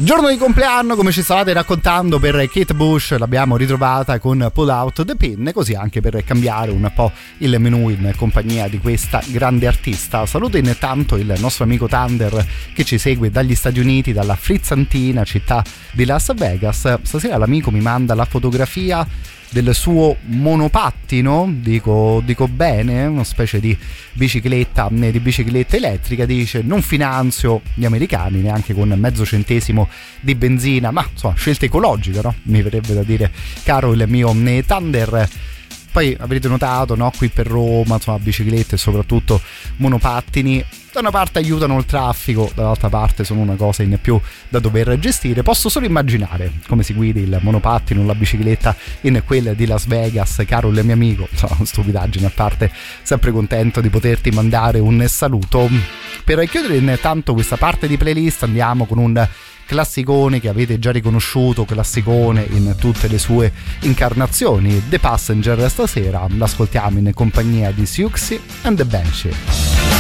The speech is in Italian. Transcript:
Giorno di compleanno, come ci stavate raccontando, per Kate Bush, l'abbiamo ritrovata con Pull Out the Pin, così anche per cambiare un po' il menù in compagnia di questa grande artista. Saluto intanto il nostro amico Thunder che ci segue dagli Stati Uniti, dalla frizzantina città di Las Vegas. Stasera l'amico mi manda la fotografia del suo monopattino, dico bene, una specie di bicicletta elettrica. Dice: non finanzio gli americani neanche con mezzo centesimo di benzina, ma insomma scelta ecologica, no? Mi verrebbe da dire, caro il mio Thunder. Poi avrete notato, no, qui per Roma, insomma, biciclette e soprattutto monopattini da una parte aiutano il traffico, dall'altra parte sono una cosa in più da dover gestire. Posso solo immaginare come si guidi il monopattino o la bicicletta in quella di Las Vegas, caro il mio amico. Insomma, stupidaggine a parte, sempre contento di poterti mandare un saluto. Per chiudere intanto questa parte di playlist andiamo con un classicone che avete già riconosciuto, classicone in tutte le sue incarnazioni, The Passenger. Stasera l'ascoltiamo in compagnia di Siouxsie and the Banshee.